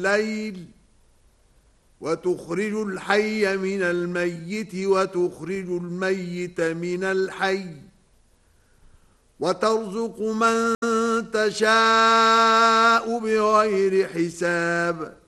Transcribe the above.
الليل وتخرج الحي من الميت وتخرج الميت من الحي وترزق من تشاء بغير حساب